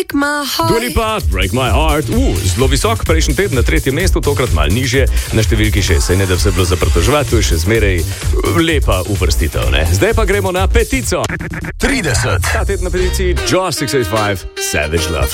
break my heart. Dua Lipa, Break My Heart. Zelo visok, prejšnji teden na 3. mestu, tokrat malo nižje, na številki 6. Se ne da vse bilo zaprtoževati, to je še zmeraj lepa uvrstitev, ne? Zdaj pa gremo na petico. 30. Ta teden na peticiji Josh 685, Savage Love.